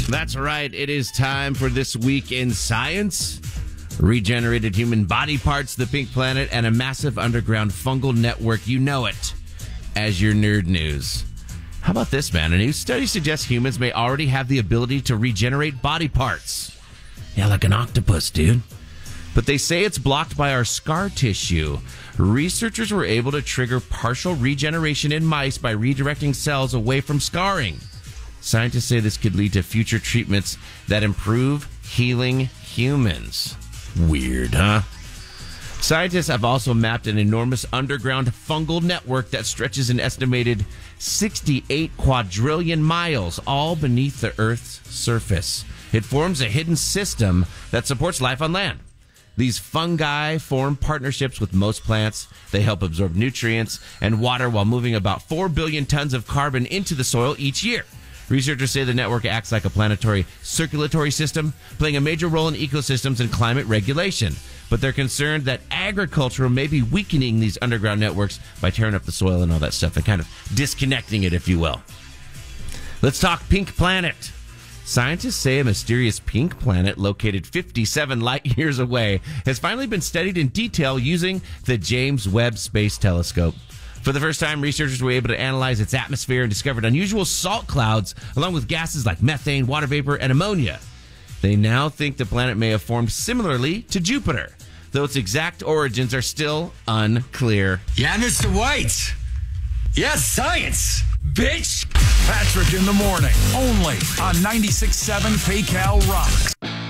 That's right. It is time for This Week in Science. Regenerated human body parts, the pink planet, and a massive underground fungal network. You know it as your nerd news. How about this, man? A new study suggests humans may already have the ability to regenerate body parts. Yeah, like an octopus, dude. But they say it's blocked by our scar tissue. Researchers were able to trigger partial regeneration in mice by redirecting cells away from scarring. Scientists say this could lead to future treatments that improve healing humans. Weird, huh? Scientists have also mapped an enormous underground fungal network that stretches an estimated 68 quadrillion miles, all beneath the Earth's surface. It forms a hidden system that supports life on land. These fungi form partnerships with most plants. They help absorb nutrients and water while moving about 4 billion tons of carbon into the soil each year. Researchers say the network acts like a planetary circulatory system, playing a major role in ecosystems and climate regulation. But they're concerned that agriculture may be weakening these underground networks by tearing up the soil and all that stuff and kind of disconnecting it, if you will. Let's talk pink planet. Scientists say a mysterious pink planet located 57 light years away has finally been studied in detail using the James Webb Space Telescope. For the first time, researchers were able to analyze its atmosphere and discovered unusual salt clouds, along with gases like methane, water vapor, and ammonia. They now think the planet may have formed similarly to Jupiter, though its exact origins are still unclear. Yeah, Mr. White. Yes, science, bitch. Patrick in the morning, only on 96.7 PayCal Rock.